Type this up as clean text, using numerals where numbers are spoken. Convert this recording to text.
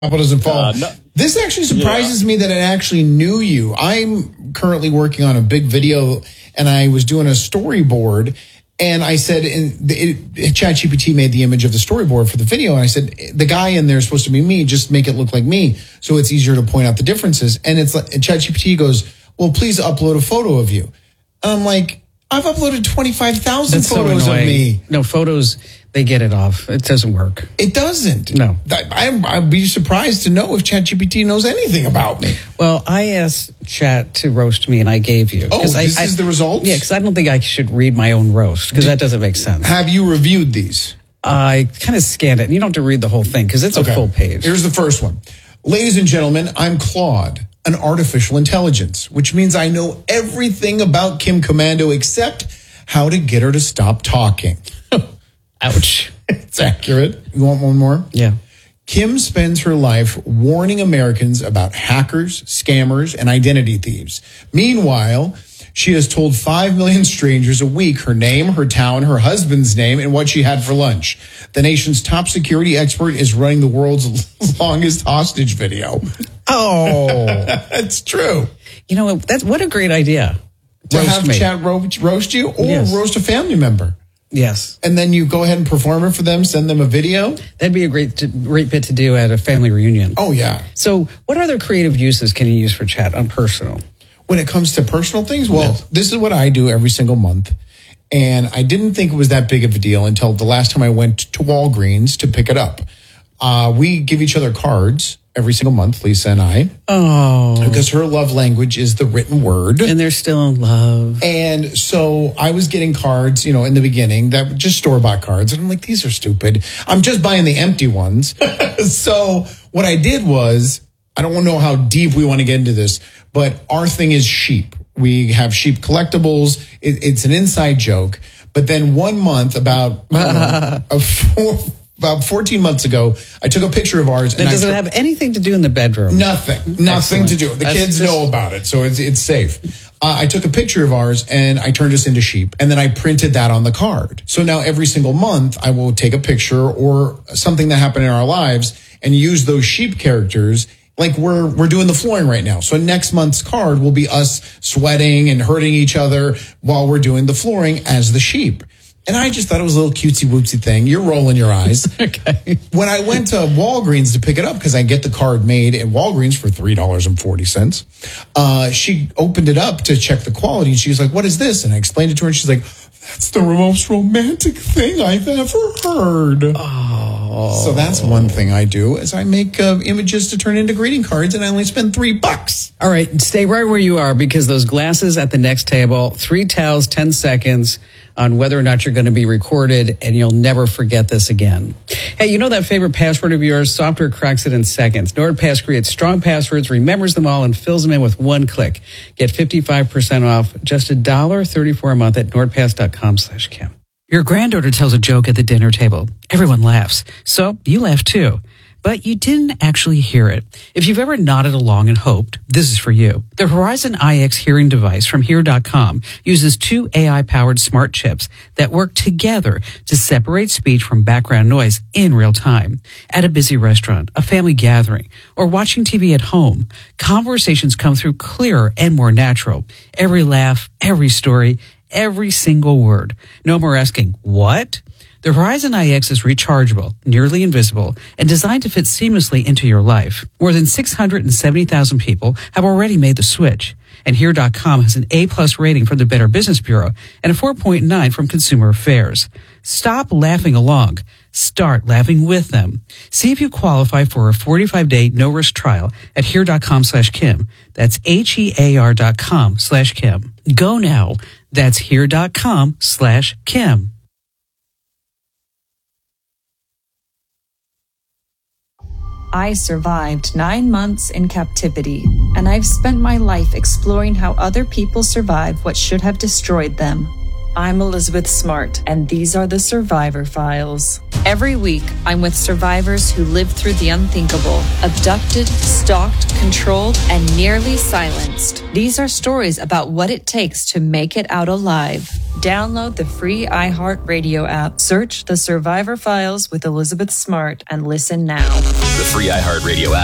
apple doesn't fall. No. This actually surprises me that it actually knew you. I'm currently working on a big video, and I was doing a storyboard, and I said, ChatGPT made the image of the storyboard for the video, and I said, the guy in there is supposed to be me, just make it look like me, so it's easier to point out the differences. And it's like, ChatGPT goes, well, please upload a photo of you. And I'm like, I've uploaded 25,000 photos of me. No, photos, they get it off. It doesn't work. It doesn't. No. I'd be surprised to know if ChatGPT knows anything about me. Well, I asked Chat to roast me, and I gave you. Oh, this is the results? Yeah, because I don't think I should read my own roast, because that doesn't make sense. Have you reviewed these? I kind of scanned it. And you don't have to read the whole thing, because it's a full page. Here's the first one. Ladies and gentlemen, I'm Claude, an artificial intelligence, which means I know everything about Kim Komando except how to get her to stop talking. Ouch. It's accurate. You want one more? Yeah. Kim spends her life warning Americans about hackers, scammers, and identity thieves. Meanwhile, she has told 5 million strangers a week her name, her town, her husband's name, and what she had for lunch. The nation's top security expert is running the world's longest hostage video. Oh. That's true. You know, what a great idea. To have Chat roast you or roast a family member. Yes. And then you go ahead and perform it for them, send them a video. That'd be a great bit to do at a family reunion. Oh, yeah. So what other creative uses can you use for Chat on personal? When it comes to personal things, well, this is what I do every single month. And I didn't think it was that big of a deal until the last time I went to Walgreens to pick it up. We give each other cards every single month, Lisa and I. Oh. Because her love language is the written word. And they're still in love. And so I was getting cards, in the beginning that were just store-bought cards. And I'm like, these are stupid. I'm just buying the empty ones. So what I did was, I don't know how deep we want to get into this, but our thing is sheep. We have sheep collectibles. It's an inside joke. But then 1 month, about 14 months ago, I took a picture of ours. That doesn't have anything to do in the bedroom. Nothing to do. The kids know about it, so it's safe. I took a picture of ours, and I turned us into sheep, and then I printed that on the card. So now every single month, I will take a picture or something that happened in our lives and use those sheep characters. Like we're doing the flooring right now. So next month's card will be us sweating and hurting each other while we're doing the flooring as the sheep. And I just thought it was a little cutesy-wootsy thing. You're rolling your eyes. Okay. When I went to Walgreens to pick it up, because I get the card made at Walgreens for $3.40, she opened it up to check the quality, and she was like, what is this? And I explained it to her, and she's like, that's the most romantic thing I've ever heard. Oh. So that's one thing I do, is I make images to turn into greeting cards, and I only spend $3. All right, stay right where you are, because those glasses at the next table, 3 tells, 10 seconds on whether or not you're going to be recorded, and you'll never forget this again. Hey, you know that favorite password of yours? Software cracks it in seconds. NordPass creates strong passwords, remembers them all, and fills them in with one click. Get 55% off, just $1.34 a month at nordpass.com/Kim. Your granddaughter tells a joke at the dinner table. Everyone laughs. So you laugh too. But you didn't actually hear it. If you've ever nodded along and hoped, this is for you. The Horizon iX hearing device from Hear.com uses 2 AI-powered smart chips that work together to separate speech from background noise in real time. At a busy restaurant, a family gathering, or watching TV at home, conversations come through clearer and more natural. Every laugh, every story, every single word. No more asking, what? The Horizon iX is rechargeable, nearly invisible, and designed to fit seamlessly into your life. More than 670,000 people have already made the switch. And Here.com has an A+ rating from the Better Business Bureau and a 4.9 from Consumer Affairs. Stop laughing along. Start laughing with them. See if you qualify for a 45-day no-risk trial at Here.com/Kim. That's HEAR.com/Kim. Go now. That's Here.com/Kim. I survived 9 months in captivity, and I've spent my life exploring how other people survive what should have destroyed them. I'm Elizabeth Smart, and these are the Survivor Files. Every week, I'm with survivors who lived through the unthinkable, abducted, stalked, controlled, and nearly silenced. These are stories about what it takes to make it out alive. Download the free iHeartRadio app, search The Survivor Files with Elizabeth Smart, and listen now. The free iHeartRadio app.